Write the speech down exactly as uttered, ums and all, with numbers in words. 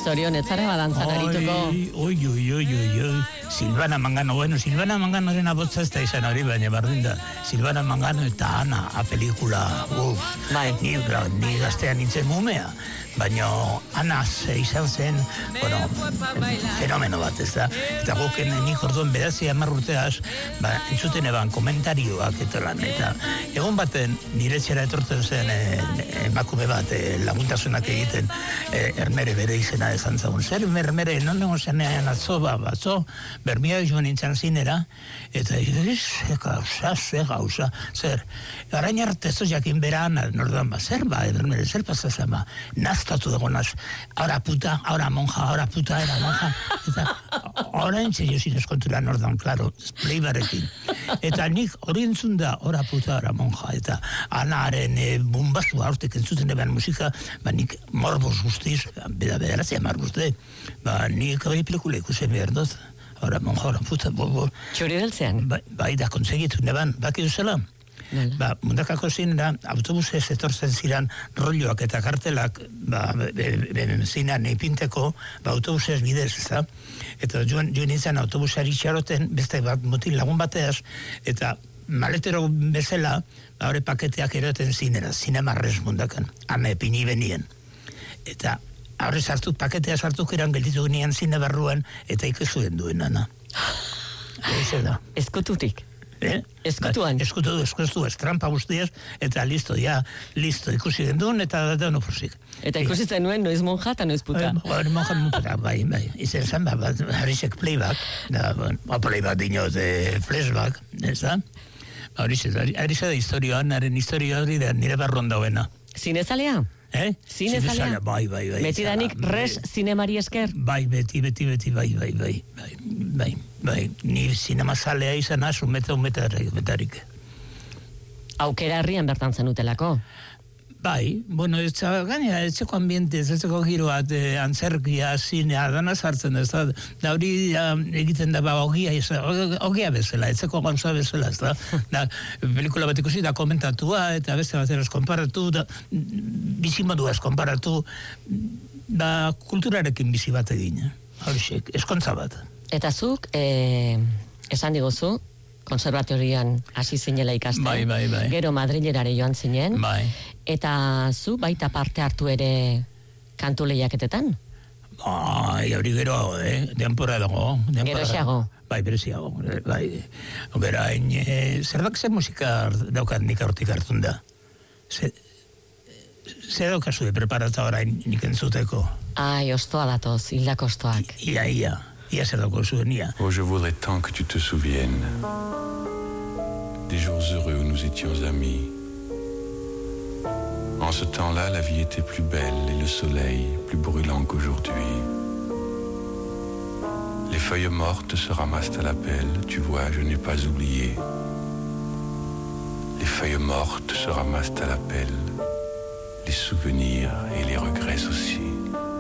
Zorion, ez zara badantzan arituko. Oi, oi, oi, oi, oi. Silvana Mangano, bueno, Silvana Manganoren abotza ez da izan hori, baina bardin da. Silvana Mangano eta Ana, a pelikula, uf. Bai. Ni, ni gaztean nintzen mumea. Baina Ana izan zen, bueno, fenomeno bat, ez da. Eta goken nik orduan bedazi hamar urteaz, ba, entzuten eban komentarioak eta lan. Eta egon baten nire txera etortzen zen emakume bat e, laguntasunak egiten e, Ermere bere izena esan zagun. Zer Ermere, non nengo zenean atzo, ba, batzo, bermia joan nintzen zinera, eta ze gauza, ze gauza, zer, arain artezo jakin beran, norduan, ba, zer, ba, Ermere, zer pasatzen, ba, naztatu dagoenaz, ahora puta, ahora monja, ahora puta, ahora monja, eta ahora entzio zinez kontura norduan, klaro, playbarekin. Eta nik hori entzun da, ahora puta, ahora monja, eta Anaren e, bumbazu haurtek entzuten eban musika, ba nik morbos guztiz, beda bederatzea mar guzti, ba nik hori pelikula ikusen behar dut, ahora monja, ahora puta, bo, bo. Txuri beltzean? Ba, bai da, konsegitu neban, baki duzela? Ba, mundakako zinera, autobusez etortzen ziren rolloak eta kartelak, ba, zinean ipinteko, ba, autobusez bidez, ez da? Eta joan, joan nintzen autobusari txaroten, beste bat mutil lagun bateaz, eta maletero bezala, ba, hori paketeak eroten zinera, zinemarrez mundakan, ame pini benien. Eta hori sartu, paketea sartuk eran gelditu ginen zine barruan, eta ikizuen duen, ana. Eze da. Eskututik. Eh? Eskutuan. Eskutu, eskutu, estrampa guztiaz, eta listo, ja, listo, ikusi gendun, eta da no posik. Eta ikusitzen nuen, noiz monja eta noiz puta. Eh, monja puta, bai, bai. Izen zan, ba, harisek playback, da, ba, playback dinot, e, flashback, ez da? Harisek, harisek da historioan, haren historioa hori da nire barron dauena. Zinezalea? Eh? Zinezalea? Bai, bai, bai. Beti danik res zinemari esker? Bai, beti, beti, beti, bai, bai, bai, bai, bai, bai. Ni zinemazalea izan azu, meta, umetarik, metarik. Aukera herrian bertan zenutelako? Bai, bueno, ez gaina, etzeko ambiente, etzeko giroa, e, antzerkia, zinea, dana sartzen ez da, da hori ja, egiten da, ba, ogia, ogia bezala, etzeko gauza bezala, ez da, da, pelikula bat ikusi da komentatua, eta beste bat eraz konparatu, da, bizimoduaz konparatu, da, kulturarekin bizi bat egin, horiek, eskontza bat. Eta zuk, e, esan diguzu, konservatorian hasi zinela ikasten. Bai, bai, bai. Gero Madrilerare joan zinen. Bai. Eta zu baita parte hartu ere kantu lehiaketetan? Bai, hori gero, eh? Denpora dago. Gero xeago. Bai, bereziago. Bai. Gero, hain, eh, zer dak ze musika daukat nik hartik hartun da? Zer daukazu de preparata orain nik entzuteko? Ai, ostoa datoz, hildako ostoak. Ia, ia. Ia zer dauko zuen, ia. Oh, je voudrais tant que tu te souviennes des jours heureux où nous étions amis. En ce temps-là, la vie était plus belle et le soleil plus brûlant qu'aujourd'hui. Les feuilles mortes se ramassent à la pelle, tu vois, je n'ai pas oublié. Les feuilles mortes se ramassent à la pelle, les souvenirs et les regrets aussi.